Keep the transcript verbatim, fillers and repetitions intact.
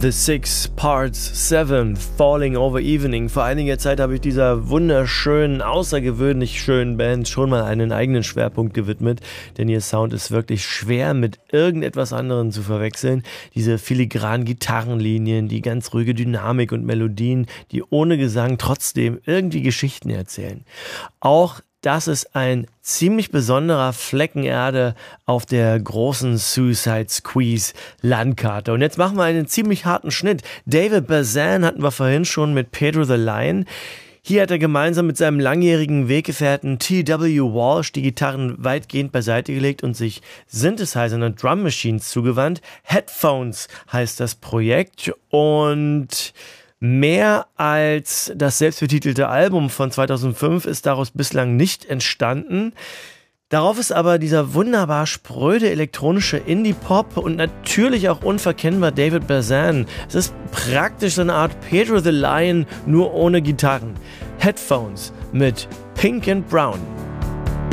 The Six Parts Seven, Falling Over Evening. Vor einiger Zeit habe ich dieser wunderschönen, außergewöhnlich schönen Band schon mal einen eigenen Schwerpunkt gewidmet, denn ihr Sound ist wirklich schwer mit irgendetwas anderem zu verwechseln. Diese filigranen Gitarrenlinien, die ganz ruhige Dynamik und Melodien, die ohne Gesang trotzdem irgendwie Geschichten erzählen. Auch das ist ein ziemlich besonderer Flecken Erde auf der großen Suicide Squeeze Landkarte. Und jetzt machen wir einen ziemlich harten Schnitt. David Bazan hatten wir vorhin schon mit Pedro the Lion. Hier hat er gemeinsam mit seinem langjährigen Weggefährten T W Walsh die Gitarren weitgehend beiseite gelegt und sich Synthesizern und Drum Machines zugewandt. Headphones heißt das Projekt und mehr als das selbstbetitelte Album von zweitausendfünf ist daraus bislang nicht entstanden. Darauf ist aber dieser wunderbar spröde elektronische Indie-Pop und natürlich auch unverkennbar David Bazan. Es ist praktisch so eine Art Pedro the Lion, nur ohne Gitarren. Headphones mit Pink and Brown.